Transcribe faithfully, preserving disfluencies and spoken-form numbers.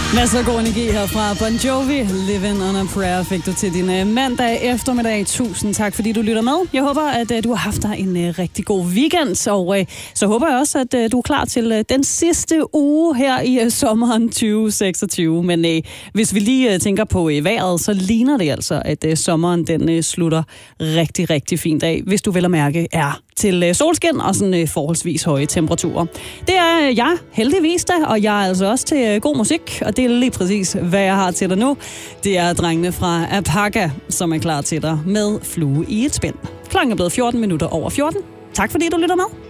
Masser af god energi her fra Bon Jovi. Living on a Prayer fik du til din uh, mandag eftermiddag. Tusind tak, fordi du lytter med. Jeg håber, at uh, du har haft dig en uh, rigtig god weekend. Og uh, så håber jeg også, at uh, du er klar til uh, den sidste uge her i uh, sommeren tyve seksogtyve. Men uh, hvis vi lige uh, tænker på uh, vejret, så ligner det altså, at uh, sommeren den uh, slutter rigtig, rigtig fint af. Hvis du vel at mærke er til uh, solskin og sådan uh, forholdsvis høje temperaturer. Det er uh, jeg heldigvis da, og jeg er altså også til uh, god musik. Og det er lige præcis, hvad jeg har til dig nu. Det er drengene fra Apaka, som er klar til dig med Flue i et spænd. Klokken er blevet fjorten minutter over fjorten. Tak fordi du lytter med.